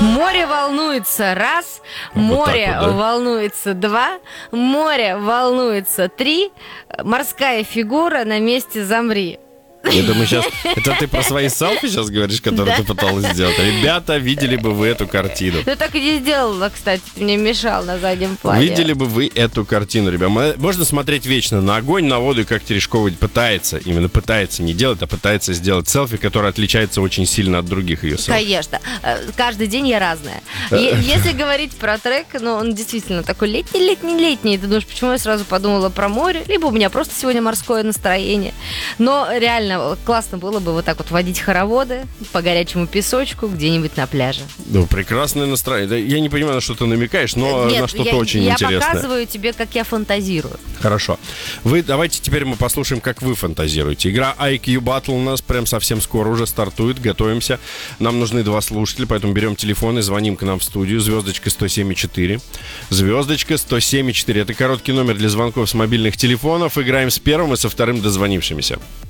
Море волнуется раз, море так вот, да? волнуется два, море волнуется три, морская фигура на месте замри. Я думаю, сейчас... Это ты про свои селфи сейчас говоришь, которые ты пыталась сделать? Ребята, видели бы вы эту картину. Ну так и не сделала, кстати, ты мне мешал на заднем плане. Видели бы вы эту картину, ребят. Можно смотреть вечно на огонь, на воду, и как Терешкова пытается, именно пытается, не делать, а пытается сделать селфи, которое отличается очень сильно от других ее селфи. Конечно. Каждый день я разная. Если говорить про трек, ну, он действительно такой летний. Ты думаешь, почему я сразу подумала про море? Либо у меня просто сегодня морское настроение. Но реально классно было бы вот так вот водить хороводы по горячему песочку где-нибудь на пляже. Ну, прекрасное настроение. Я не понимаю, на что ты намекаешь, но Нет, на что-то очень интересное. Я показываю тебе, как я фантазирую. Хорошо. Давайте теперь мы послушаем, как вы фантазируете. Игра IQ Battle у нас прям совсем скоро уже стартует. Готовимся. Нам нужны 2 слушателя, поэтому берем телефон и звоним к нам в студию. Звездочка 107,4. Звездочка 107,4. Это короткий номер для звонков с мобильных телефонов. Играем с первым и со вторым дозвонившимися.